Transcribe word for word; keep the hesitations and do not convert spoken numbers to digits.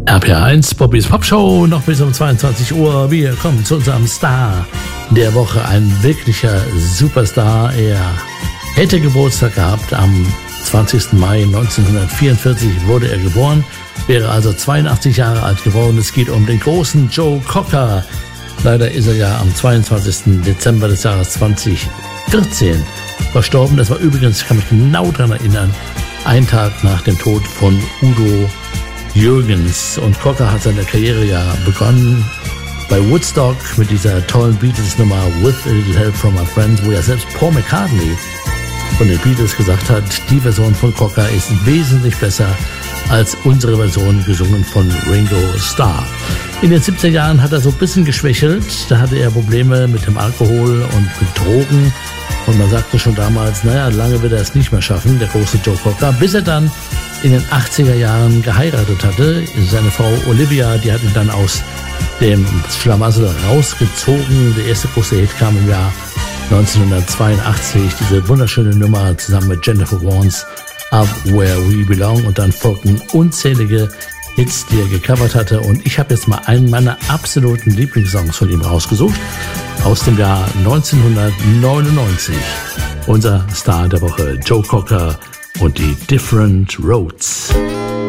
R P R eins, Bobbys Popshow, noch bis um zweiundzwanzig Uhr. Wir kommen zu unserem Star der Woche, ein wirklicher Superstar. Er hätte Geburtstag gehabt, am zwanzigsten Mai neunzehnhundertvierundvierzig wurde er geboren, wäre also zweiundachtzig Jahre alt geworden. Es geht um den großen Joe Cocker. Leider ist er ja am zweiundzwanzigsten Dezember des Jahres zweitausendvierzehn verstorben. Das war übrigens, ich kann mich genau daran erinnern, ein Tag nach dem Tod von Udo Jürgens. Und Cocker hat seine Karriere ja begonnen bei Woodstock mit dieser tollen Beatles-Nummer With a Little Help from My Friends, wo ja selbst Paul McCartney von den Beatles gesagt hat, die Version von Cocker ist wesentlich besser als unsere Version, gesungen von Ringo Starr. In den siebziger Jahren hat er so ein bisschen geschwächelt. Da hatte er Probleme mit dem Alkohol und mit Drogen. Und man sagte schon damals, naja, lange wird er es nicht mehr schaffen, der große Joe Cocker, bis er dann in den achtziger Jahren geheiratet hatte. Seine Frau Olivia, die hat ihn dann aus dem Schlamassel rausgezogen. Der erste große Hit kam im Jahr neunzehnhundertzweiundachtzig, diese wunderschöne Nummer zusammen mit Jennifer Warnes, Up Where We Belong. Und dann folgten unzählige Hits, die er gecovert hatte. Und ich habe jetzt mal einen meiner absoluten Lieblingssongs von ihm rausgesucht, aus dem Jahr neunzehnhundertneunundneunzig. Unser Star der Woche, Joe Cocker und die Different Roads.